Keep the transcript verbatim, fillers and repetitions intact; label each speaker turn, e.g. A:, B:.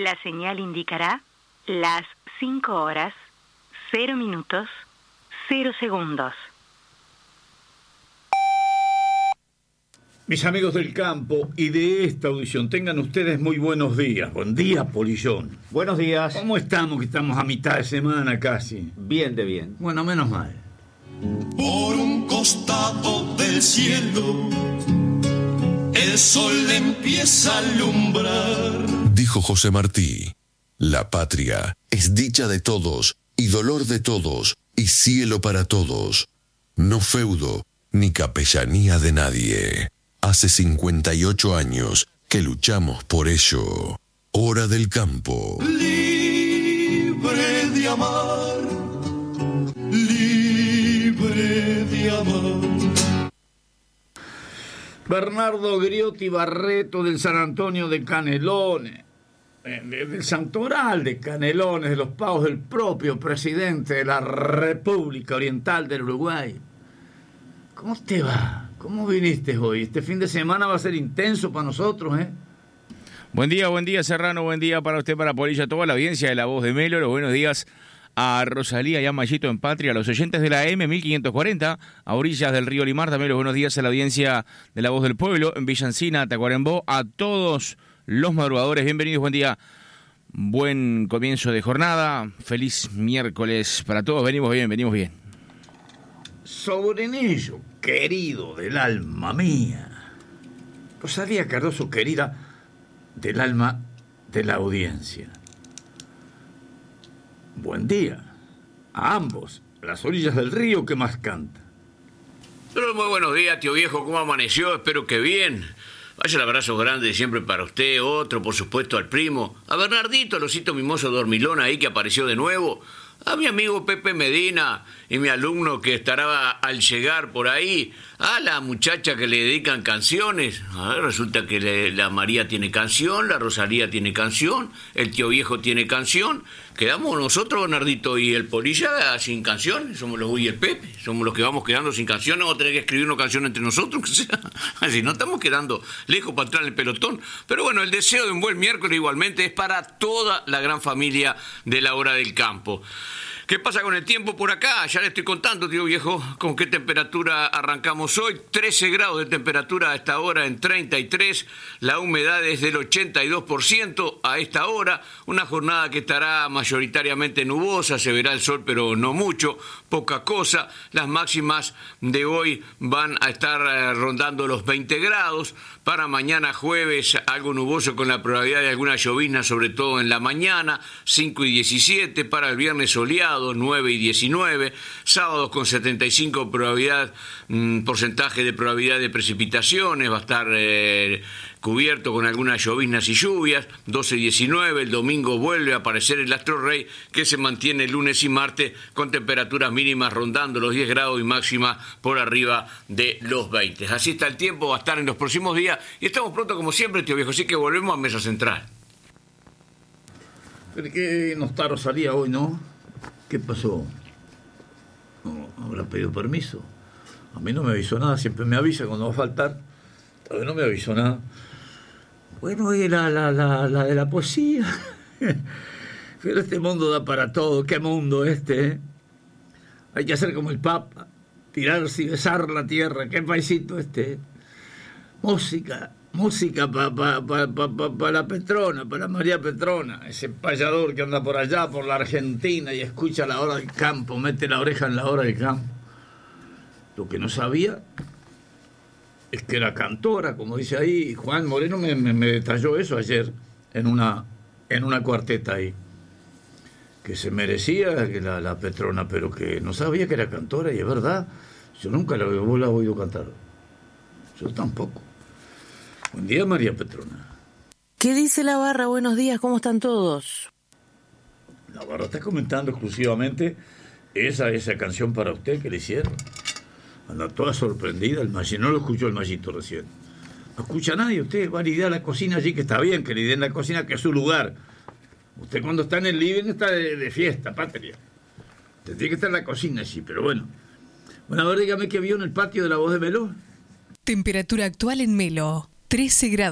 A: La señal indicará las cinco horas, cero minutos, cero segundos.
B: Mis amigos del campo y de esta audición, tengan ustedes muy buenos días. Buen día, Polillón.
C: Buenos días.
B: ¿Cómo estamos? Que estamos a mitad de semana casi.
C: Bien de bien.
B: Bueno, menos mal.
D: Por un costado del cielo, el sol empieza a alumbrar.
E: Dijo José Martí, la patria es dicha de todos y dolor de todos y cielo para todos. No feudo ni capellanía de nadie. Hace cincuenta y ocho años que luchamos por ello. Hora del campo.
D: Libre de amar, libre de amar.
B: Bernardo Griotti Barreto del San Antonio de Canelones, del Santoral de Canelones, de los pagos del propio presidente de la República Oriental del Uruguay. ¿Cómo te va? ¿Cómo viniste hoy? Este fin de semana va a ser intenso para nosotros, ¿eh?
F: Buen día, buen día, Serrano, buen día para usted, para Polilla, toda la audiencia de La Voz de Melo. Los buenos días a Rosalía y a Mayito en Patria, a los oyentes de la M mil quinientos cuarenta, a orillas del río Limar. También los buenos días a la audiencia de La Voz del Pueblo, en Villa Encina, Tacuarembó, a todos los madrugadores. Bienvenidos, buen día, buen comienzo de jornada, feliz miércoles para todos. Venimos bien, venimos bien.
B: Sobrinillo querido del alma mía, Rosalía Cardoso querida del alma de la audiencia. Buen día a ambos, a las orillas del río que más canta.
G: Pero muy buenos días, tío viejo, ¿cómo amaneció? Espero que bien. Vaya el abrazo grande siempre para usted, otro, por supuesto, al primo, a Bernardito, el osito mimoso dormilón ahí que apareció de nuevo, a mi amigo Pepe Medina y mi alumno que estará al llegar por ahí, a la muchacha que le dedican canciones. A ver, resulta que le, la María tiene canción, la Rosalía tiene canción, el tío viejo tiene canción. Quedamos nosotros, Bernardito y el Polilla, sin canciones. Somos los Uy y el Pepe, somos los que vamos quedando sin canciones. Vamos a tener que escribir una canción entre nosotros, que sea así, no estamos quedando lejos para atrás en el pelotón. Pero bueno, el deseo de un buen miércoles igualmente es para toda la gran familia de la Hora del Campo. ¿Qué pasa con el tiempo por acá? Ya le estoy contando, tío viejo, con qué temperatura arrancamos hoy. trece grados de temperatura a esta hora en treinta y tres. La humedad es del ochenta y dos por ciento a esta hora. Una jornada que estará mayoritariamente nubosa. Se verá el sol, pero no mucho, poca cosa. Las máximas de hoy van a estar rondando los veinte grados. Para mañana jueves, algo nuboso con la probabilidad de alguna llovizna, sobre todo en la mañana, cinco y diecisiete. Para el viernes soleado, nueve y diecinueve. Sábados con setenta y cinco probabilidad, mmm, porcentaje de probabilidad de precipitaciones. Va a estar eh, cubierto con algunas lloviznas y lluvias. doce y diecinueve. El domingo vuelve a aparecer el astro rey, que se mantiene el lunes y martes con temperaturas mínimas rondando los diez grados y máximas por arriba de los veinte. Así está el tiempo, va a estar en los próximos días. Y estamos pronto, como siempre, tío viejo, así que volvemos a Mesa Central.
B: ¿Pero qué no está Rosalía hoy, no? ¿Qué pasó? ¿No habrá pedido permiso? A mí no me avisó nada, siempre me avisa cuando va a faltar. Todavía no me avisó nada. Bueno, y la, la, la, la de la poesía. Pero este mundo da para todo. ¿Qué mundo este, eh? Hay que hacer como el Papa, tirarse y besar la tierra. ¿Qué paisito este? Música, música para pa, pa, pa, pa, pa la Petrona, para María Petrona, ese payador que anda por allá, por la Argentina y escucha la Hora del Campo, mete la oreja en la Hora del Campo. Lo que no sabía es que era cantora, como dice ahí, Juan Moreno me, me, me detalló eso ayer en una, en una cuarteta ahí, que se merecía que la, la Petrona, pero que no sabía que era cantora, y es verdad, yo nunca la, vos la he oído cantar, yo tampoco. Buen día, María Petrona.
H: ¿Qué dice la barra? Buenos días, ¿cómo están todos?
B: La barra está comentando exclusivamente esa, esa canción para usted que le hicieron. Anda toda sorprendida, el Mallito, no lo escuchó el Mallito recién. No escucha a nadie, usted va a lidiar la cocina allí, que está bien, que lidien la cocina, que es su lugar. Usted cuando está en el living está de, de fiesta, patria. Usted tiene que estar en la cocina allí, pero bueno. Bueno, a ver, dígame qué vio en el patio de La Voz de Melo.
I: Temperatura actual en Melo, trece grados.